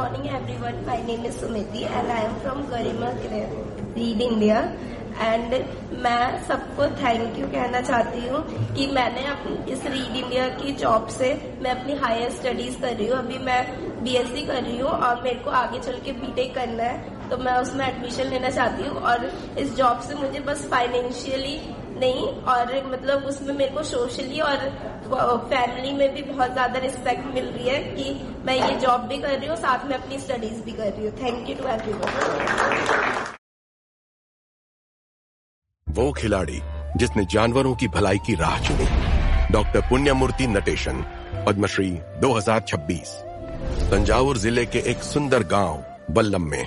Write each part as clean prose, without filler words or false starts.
morning everyone. My name is Sumiti and I am from Garima Read India. And मैं सबको thank you कहना चाहती हूँ कि मैंने अपनी इस रीड इंडिया की जॉब से मैं अपनी हायर स्टडीज कर रही हूँ. अभी मैं बीएससी कर रही हूँ और मेरे को आगे चल के बीटेक करना है, तो मैं उसमें एडमिशन लेना चाहती हूँ. और इस जॉब से मुझे बस फाइनेंशियली नहीं और मतलब उसमें मेरे को सोशली और फैमिली में भी बहुत ज्यादा रिस्पेक्ट मिल रही है कि मैं ये जॉब भी कर रही हूँ, साथ में अपनी स्टडीज भी कर रही हूँ. Thank you to everyone. वो खिलाड़ी जिसने जानवरों की भलाई की राह चुनी. डॉक्टर पुण्यमूर्ति नटेशन, पद्मश्री 2026. तंजावुर जिले के एक सुंदर गांव बल्लम में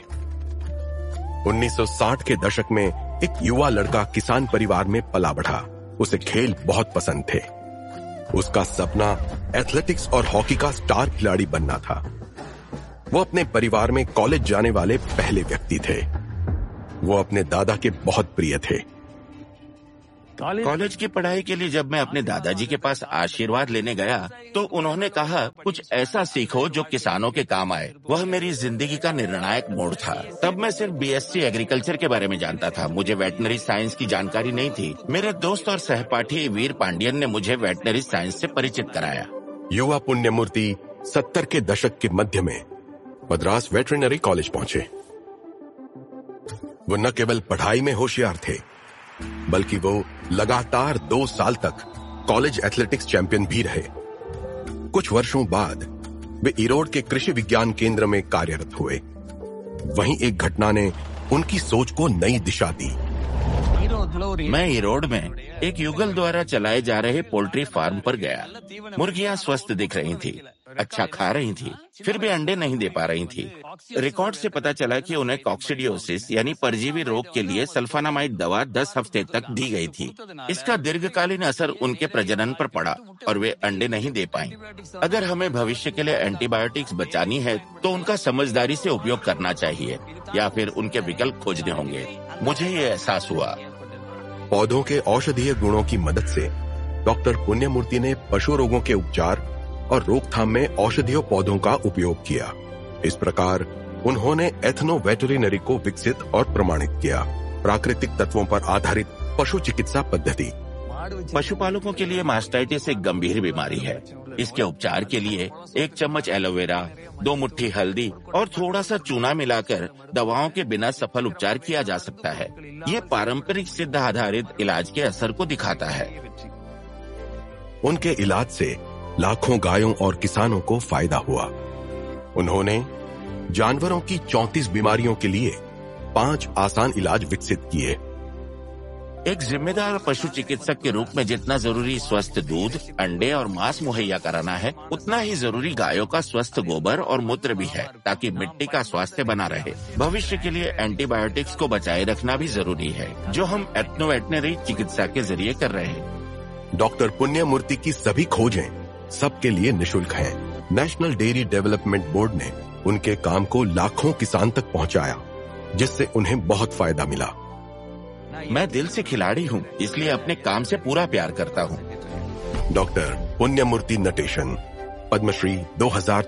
1960 के दशक में एक युवा लड़का किसान परिवार में पला बढ़ा. उसे खेल बहुत पसंद थे. उसका सपना एथलेटिक्स और हॉकी का स्टार खिलाड़ी बनना था. वो अपने परिवार में कॉलेज जाने वाले पहले व्यक्ति थे. वो अपने दादा के बहुत प्रिय थे. कॉलेज की पढ़ाई के लिए जब मैं अपने दादाजी के पास आशीर्वाद लेने गया तो उन्होंने कहा, कुछ ऐसा सीखो जो किसानों के काम आए. वह मेरी जिंदगी का निर्णायक मोड़ था. तब मैं सिर्फ बीएससी एग्रीकल्चर के बारे में जानता था. मुझे वेटनरी साइंस की जानकारी नहीं थी. मेरे दोस्त और सहपाठी वीर पांडियन ने मुझे वेटनरी साइंस से परिचित कराया. युवा पुण्यमूर्ति 70 के दशक के मध्य में मद्रास वेटरनरी कॉलेज पहुंचे. वो न केवल पढ़ाई में होशियार थे बल्कि वो लगातार 2 साल तक कॉलेज एथलेटिक्स चैंपियन भी रहे. कुछ वर्षों बाद वे इरोड के कृषि विज्ञान केंद्र में कार्यरत हुए. वहीं एक घटना ने उनकी सोच को नई दिशा दी. मैं इरोड में एक युगल द्वारा चलाए जा रहे पोल्ट्री फार्म पर गया. मुर्गियां स्वस्थ दिख रही थी, अच्छा खा रही थी, फिर भी अंडे नहीं दे पा रही थी. रिकॉर्ड से पता चला कि उन्हें कॉक्सिडियोसिस यानी परजीवी रोग के लिए सल्फानामाइड दवा 10 हफ्ते तक दी गई थी. इसका दीर्घकालीन असर उनके प्रजनन पर पड़ा और वे अंडे नहीं दे पाईं. अगर हमें भविष्य के लिए एंटीबायोटिक्स बचानी है तो उनका समझदारी से उपयोग करना चाहिए या फिर उनके विकल्प खोजने होंगे. मुझे ये एहसास हुआ. पौधों के औषधीय गुणों की मदद से डॉक्टर पुण्यमूर्ति ने पशु रोगों के उपचार और रोकथाम में औषधीय पौधों का उपयोग किया. इस प्रकार उन्होंने एथनो वेटरिनरी को विकसित और प्रमाणित किया. प्राकृतिक तत्वों पर आधारित पशु चिकित्सा पद्धति. पशुपालकों के लिए मास्टाइटिस एक गंभीर बीमारी है. इसके उपचार के लिए 1 चम्मच एलोवेरा, 2 मुट्ठी हल्दी और थोड़ा सा चूना मिलाकर दवाओं के बिना सफल उपचार किया जा सकता है. ये पारंपरिक सिद्ध आधारित इलाज के असर को दिखाता है. उनके इलाज से लाखों गायों और किसानों को फायदा हुआ. उन्होंने जानवरों की 34 बीमारियों के लिए 5 आसान इलाज विकसित किए. एक जिम्मेदार पशु चिकित्सक के रूप में जितना जरूरी स्वस्थ दूध, अंडे और मांस मुहैया कराना है, उतना ही जरूरी गायों का स्वस्थ गोबर और मूत्र भी है, ताकि मिट्टी का स्वास्थ्य बना रहे. भविष्य के लिए एंटीबायोटिक्स को बचाए रखना भी जरूरी है, जो हम एथनो वेटनरी चिकित्सा के जरिए कर रहे हैं. डॉक्टर पुण्यमूर्ति की सभी खोजें सबके लिए निःशुल्क हैं. नेशनल डेयरी डेवलपमेंट बोर्ड ने उनके काम को लाखों किसान तक पहुंचाया, जिससे उन्हें बहुत फायदा मिला. मैं दिल से खिलाड़ी हूँ, इसलिए अपने काम से पूरा प्यार करता हूँ. डॉक्टर पुण्यमूर्ति नटेशन, पद्मश्री 2026.